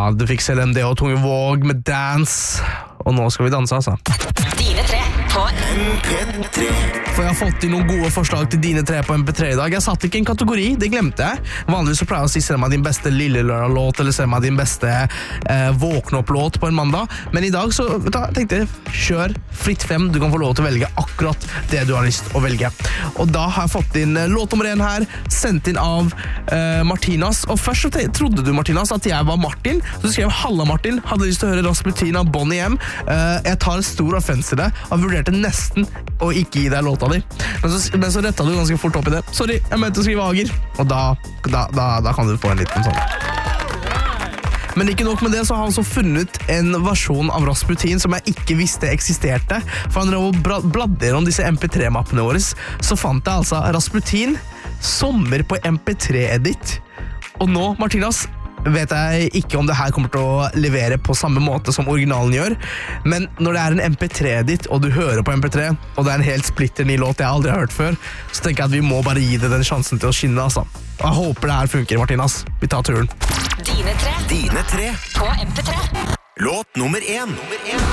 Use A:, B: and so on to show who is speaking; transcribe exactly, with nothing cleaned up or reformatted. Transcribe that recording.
A: du fikk selv M D og Tunge Våg med Dance. Og nå skal vi danse, altså.
B: Dine tre på
C: M P tre.
A: For jeg har fått inn noen gode forslag til dine tre på M P tre i dag. Jeg satt ikke i en kategori, det glemte jeg. Vanligvis så pleier jeg å si send meg din beste Lillelørdag-låt, eller send meg din beste eh, våkne-opp-låt på en mandag. Men i dag så vet du, tenkte jeg, kjør fritt frem. Du kan få lov til å velge akkurat det du har lyst å velge. Og da har jeg fått inn eh, låt nummer én her, sendt inn av eh, Martinas. Og først så te- trodde du, Martinas, at jeg var Martin. Så du skrev Halla Martin, hadde lyst til å høre Rasputin av Bonnie M. Eh, jeg tar stor offense til det, og vurderte nesten å ikke gi deg låta di. Men så, men så rettet du ganske fort opp i det. Sorry, jeg mente å skrive Ager. Og da, da, da, da kan du få en liten sånn. Men ikke nok med det, så har han altså funnet en versjon av Rasputin som jeg ikke visste eksisterte. For han drev og bladde gjennom disse M P tre-mappene våre. Så fant jeg altså Rasputin, sommer på M P tre-edit. Og nå, Martinas, vet jeg ikke om det her kommer til å levere på samme måte som originalen gjør, men når det er en M P tre-edit, og du hører på M P tre, og det er en helt splitter ny låt jeg aldri har hørt før, så tenker jeg at vi må bare gi det den sjansen til å skinne, altså. Og jeg håper det her funker, Martinas. Vi tar turen.
B: Dine tre
C: Dine tre.
B: på M P tre.
C: Låt nummer én. Nummer én.